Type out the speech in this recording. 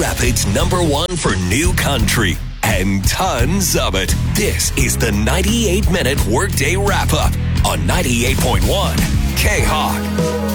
Rapids #1 for new country and tons of it. This is the 98-minute Workday Wrap-Up on 98.1 K-Hawk.